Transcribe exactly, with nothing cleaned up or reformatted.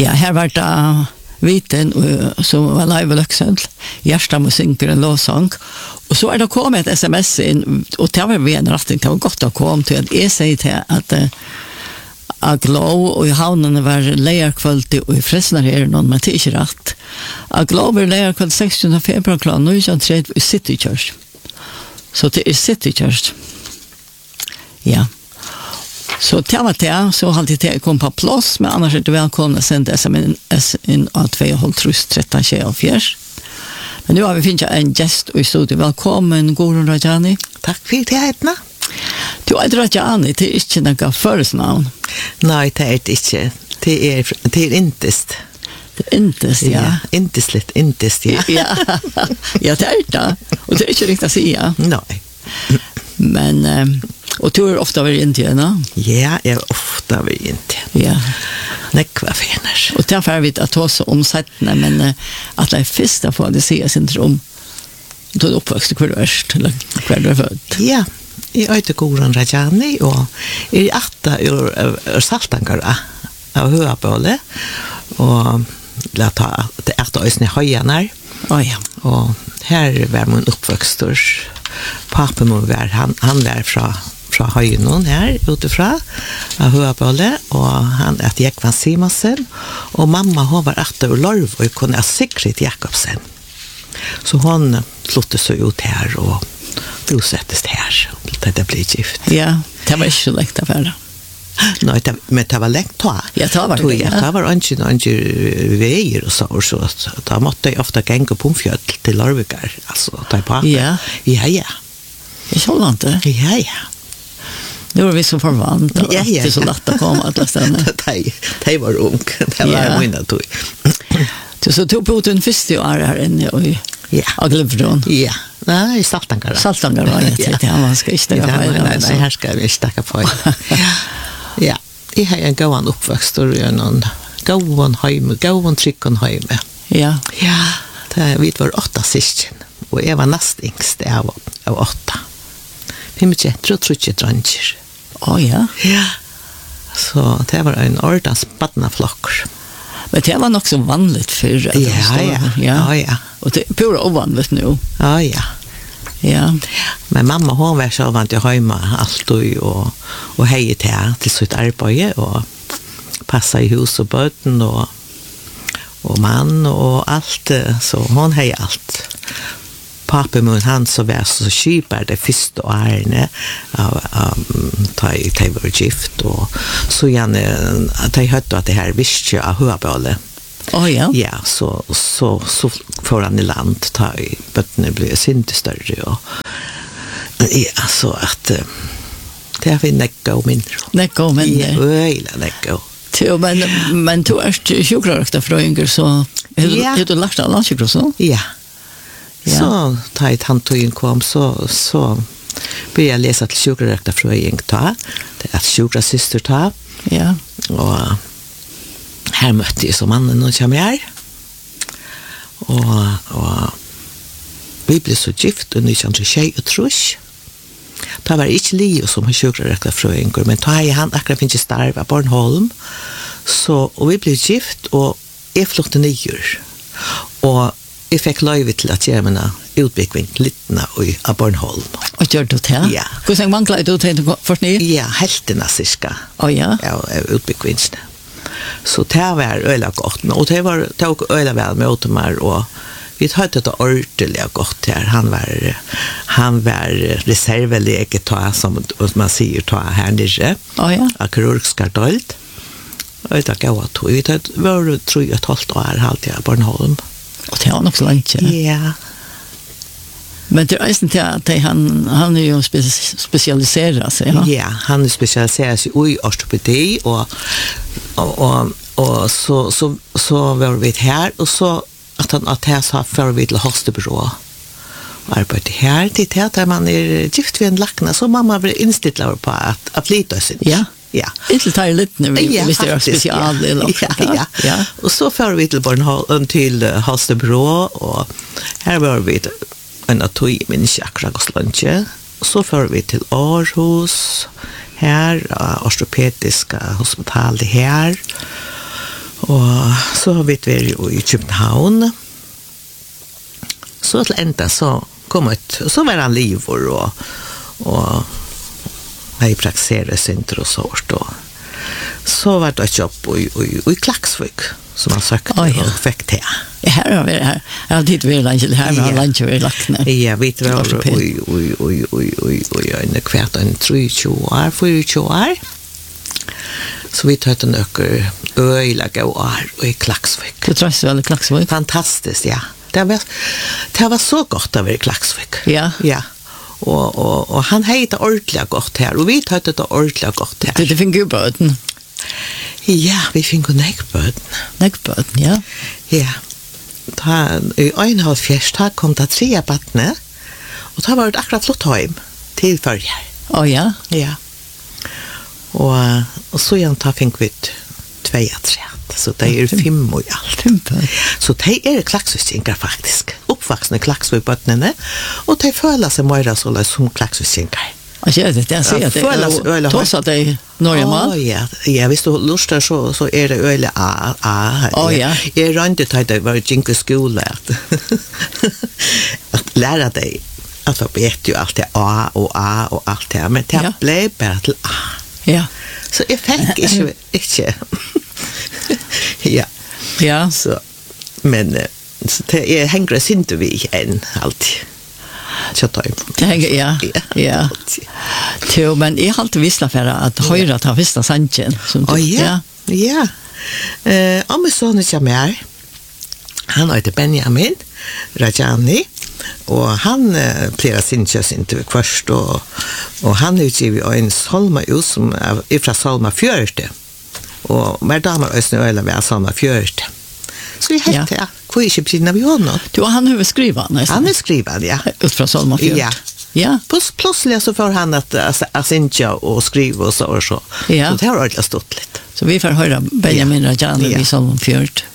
Ja, här var det Viten som var live i Løksøl. Gjerstam og synker en lovsang. Og så er det kommet et sms inn, og det var vi en retning, det var godt å komme til at jeg sier til at av Glow og i havnene var leierkvalitet og i frelsene her noen, men det er ikke rett. Av Glow var leierkvalitet sekstiende februar klokken nå er det i City Church. Så det er City Church. Ja. Så det var det, så alltid det kom på plats, men annars är det välkomna att sända sms in av två håll trus tretton tjugofyra. Men nu har vi finnet en gäst i studiet. Välkommen, Gurun Rajani. Tack för det, Hedna. Du är Rajani, det är inte något förelsnamn. Nej, det är det inte. Det är, det är intest. Det är intest, ja. Ja, intestligt, intest, ja. Ja, ja, det är det. Och det är inte riktigt att säga. Nej. Men, um, och du är ofta vid Indien, no? Ja, jag är ofta vid Indien. Ja. Nekva feners. Och därför vet att ta så omsättande, men uh, att det är första för att det ser syndrom. Då är uppväxt kvar värst, eller kvar du är född. Ja, jag heter Gurun Rajani och är åtta ur, ur Saltangara av Höaböle. Och låt ta det är att ösna höjarna. Oh, ja. Och här var min uppväxt. Pappa var han han var från från höjnon här utifrån av Höaböle och han att gick van Simonsen och mamma hon var åtta ur Lorv och kunde Sigrid Jakobsen. Så hon flyttade sig ut här och bosattes här. Det blev gift. Ja, det var inte så lätt att vara. Nej, det, men det var lätt då. Ja, det var det. Ja, det var inte någon vägar och så. så då måtte jag ofta gänga på en fjöld till Lorvigar. Alltså, ta på. Ja. Ja, ja. Jag såg inte. Ja, ja. Nu var vi så förvant. Ja, ja. Det är så lätt att komma att stanna. det, det var ung. Det var ja. mina tog. Så tog på den första år här inne i ja. Aglevron. Ja. Nej, i Saltangara. Saltangara var det. Ja. Det man ska inte stäcka på. Nej, nej, nej, här ska vi stäcka på. Ja. Jag har en gåan uppväxt och en gåan hem, gåan trycken hem. Ja. Ja. Det, vi var åtta syskon. Och jag var näst yngst av, av åtta. Vi mycket jätter och trutje dranger. Åh, ja. Ja. Så det var en ordens badnaflock. Men det var nog så vanligt förr. Ja, ja, ja. Ja, ja. Och det är pura ovanligt nu. Ja, ja. Ja. Men mamma hon var så vant jag hemma alltid och och hej till till sitt arbete och passa i hus och barn och och man och allt så hon hej allt. Pappa mun han så var så skipar det första året av ta i ta var gift och så gärna att jag hörde att det här visste av Höaböle. Oh, ja. Ja, så så så får han i land ta i bötterna blir inte större och ja, så att det är vi näcka och mindre. Näcka och mindre. Ja, öjla näcka. Jo, men men du är sjukrökta från så hur du lärt dig landsjukro så? Ja. Ja. Så ta ett handtojen kom så så började jag läsa till sjukrökta från ta. Det är sjukra syster ta. Ja. Och här mötte jag som mannen och kom här. Och, och vi blev så gift och nitton tjej och trus. Det var inte Leo som har sjukrökta fröingar, men ta i han akkurat finns i starv av Bornholm. Så, och vi blev gift och jag flyttade nyer. Och jag fick löjve till att göra mina utbyggning littna av Bornholm. Och gör du det? Ja. Hur sen manglar du till först ni? Ja, hälften cirka. Oh, ja. Ja, utbyggningen. Så det var öla gott. Och det var tog öla väl med återmar och vi hade det ordentligt gott här. Han var han var reservläge ta som man säger ta här nere. Oh, ja. Av kirurgiska dolt. Och det gav att vi hade var tror jag ett halvt år halt jag på Bornholm. Och det var nog så länge. Ja. Men det är inte att han han är ju specialiserad sig, ja. Ja, han specialiserar sig i ortopedi och och och, och så så så var vi här och så att han att här så för vi till hostebyrå. Arbete här till där man är gift vid en lackna så mamma blir inställd på att att lita sig. Ja. Ja. Inte ta lite nu vi visste det special ja. eller ja, ja. ja. Och så för vi till Bornholm till hostebyrå och här var vi en atoi min chakra goslunche. Så för vi till Aarhus här ortopediska hospital här. Og så har vi vært jo i København. Så til enda så kom ut, og så var han livor og, og jeg praktiserer synder og sånt. Og så var det et jobb i, i, i Klaksvik, som han søkte oh, ja. og fikk til. Ja, her har vi her. Jeg har tid vært langt, her har langt vært lagt ned. Ja, vi var oi, oi, oi, oi, oi, oi, en kvært en treogtjue år, fireogtjue år. Så vi tar en øker øyla gå år i Klaksvik. Du trøst vel i Klaksvik? Fantastisk, ja. Det var, det var så godt å være i Klaksvik. Ja. Ja. Og, og, og han heter ordentlig godt her, og vi tar det ordentlig godt her. Det, det finner jo bøten. Ja, vi finner nekkbøten. Nekkbøten, ja. Ja. Da, i øynhalvfjers, da kom det tre av bøtene, og da var det akkurat flott hjem til førjer. Å, ja? Ja. Og, og så igjen da fikk vi tvei av tre. Så det er fem og alt. Så det er klaksviskinger faktisk. Oppvaksne klaksvikbøtnene, og de føler seg mer så som klaksviskinger. Altså, det er det jeg sier, at det er tås at det er normal. Å, ja. Ja, hvis du luster, så, så er det øyelig A. A. Å, ja. Jeg rønte til det var jinke skole, at, at lære deg alfabet jo alt det A og A og alt det, men det ja. Ble bare til A. Ja. Så jeg fikk ikke, ikke. Ja. Ja. Så, men så det er henger ikke vi enn alltid. Det henger, ja. Ja. Til, men jeg har alltid visst for at høyre tar første sannsjen. Å, ja. Ja. Eh, om jeg så ikke mer, han heter Benjamin Rajani, og han uh, pleier sin kjøsinn til først, og, og han utgiver en salma ut som er fra salma fjørte. Og hver damer øsne øyla ved salma fjørte. Så jeg heter, ja. Hvor ikke brinner vi honom? Du, han har skrivet han, Han har skrivet, ja. Ut fra salma fjørte? Ja. Ja. Plus, plutselig så får han at asinja og skrive og så og så. Ja. Så det har ordentlig stått litt. Så vi får høre Benjamin Rajani ja. I salma fjørte.